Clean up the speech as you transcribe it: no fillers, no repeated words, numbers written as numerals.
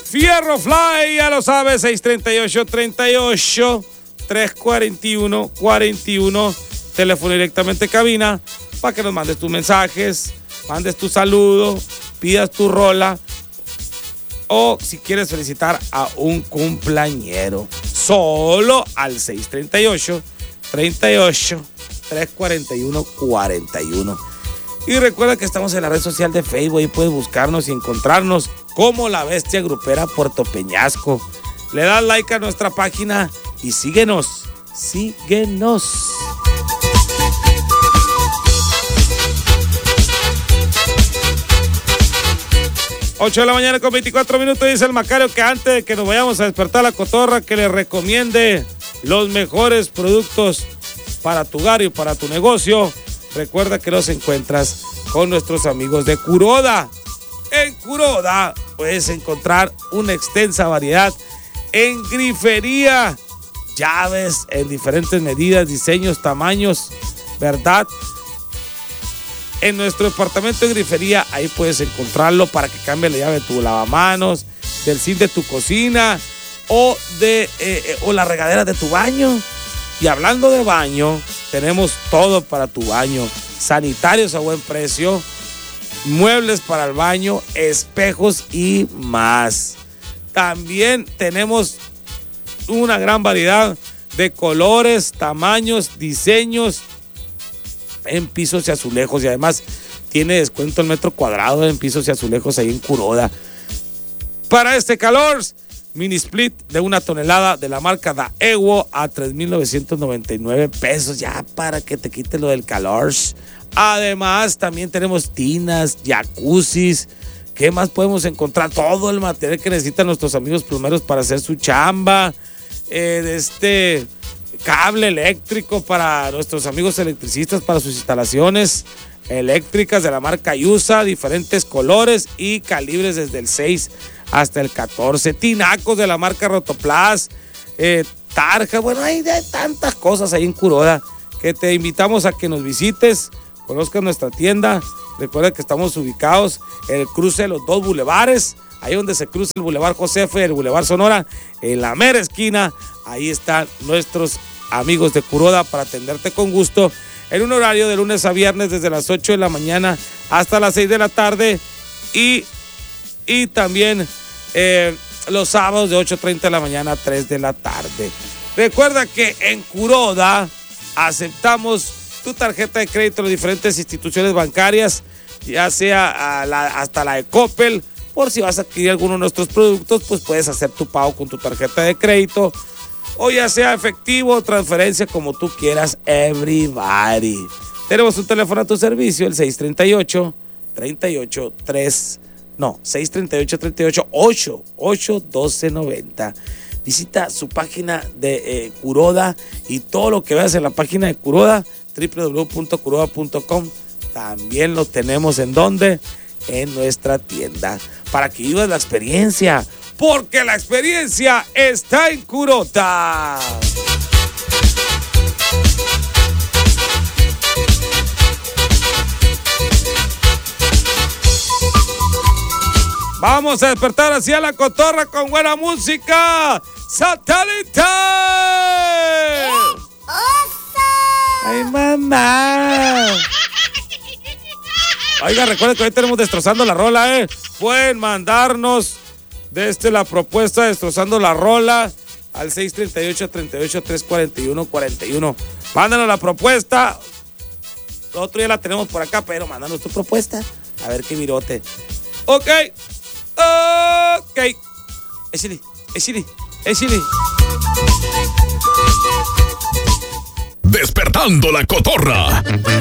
Fierro Fly, ya lo sabes, 638-38-341-41. Teléfono directamente cabina para que nos mandes tus mensajes, mandes tu saludo, pidas tu rola o si quieres felicitar a un cumpleañero. Solo al 638-38-341-41. Y recuerda que estamos en la red social de Facebook y puedes buscarnos y encontrarnos como La Bestia Grupera Puerto Peñasco. Le das like a nuestra página y síguenos. 8 de la mañana con 24 minutos, dice el Macario que antes de que nos vayamos a despertar la cotorra, que le recomiende los mejores productos para tu hogar y para tu negocio. Recuerda que los encuentras con nuestros amigos de Kuroda. En Kuroda puedes encontrar una extensa variedad en grifería, llaves en diferentes medidas, diseños, tamaños, ¿verdad? En nuestro departamento de grifería, ahí puedes encontrarlo para que cambie la llave de tu lavamanos, del zinc de tu cocina o la regadera de tu baño. Y hablando de baño, tenemos todo para tu baño. Sanitarios a buen precio, muebles para el baño, espejos y más. También tenemos una gran variedad de colores, tamaños, diseños en pisos y azulejos. Y además tiene descuento el metro cuadrado en pisos y azulejos ahí en Kuroda. Para este calor, mini split de 1 tonelada de la marca Daewoo a 3,999 pesos, ya para que te quite lo del calor. Además, también tenemos tinas, jacuzzis. ¿Qué más podemos encontrar? Todo el material que necesitan nuestros amigos plomeros para hacer su chamba. Cable eléctrico para nuestros amigos electricistas para sus instalaciones eléctricas de la marca Yusa, diferentes colores y calibres desde el 6 hasta el 14. Tinacos de la marca Rotoplas, tarja. Bueno, hay tantas cosas ahí en Kuroda que te invitamos a que nos visites, conozcas nuestra tienda. Recuerda que estamos ubicados en el cruce de los dos bulevares, ahí donde se cruza el Boulevard Josefa y el Boulevard Sonora, en la mera esquina. Ahí están nuestros amigos de Kuroda para atenderte con gusto en un horario de lunes a viernes desde las 8 de la mañana hasta las 6 de la tarde y también los sábados de 8:30 de la mañana a 3 de la tarde. Recuerda que en Kuroda aceptamos tu tarjeta de crédito de diferentes instituciones bancarias, ya sea hasta la de Coppel. Por si vas a adquirir alguno de nuestros productos, pues puedes hacer tu pago con tu tarjeta de crédito, o ya sea efectivo o transferencia, como tú quieras, everybody. Tenemos un teléfono a tu servicio, el 638-38-1290. Visita su página de Kuroda y todo lo que veas en la página de Kuroda, www.kuroda.com. También lo tenemos en donde, en nuestra tienda, para que vivas la experiencia, porque la experiencia está en Kuroda. Vamos a despertar así a la cotorra con buena música. ¡Satélite! ¡Ay, mamá! Oiga, recuerden que hoy tenemos Destrozando la Rola, Pueden mandarnos desde la propuesta Destrozando la Rola al 638-38-341-41. Mándanos la propuesta. Otro día la tenemos por acá, pero mándanos tu propuesta. A ver qué virote. Ok. Échale. Despertando la cotorra.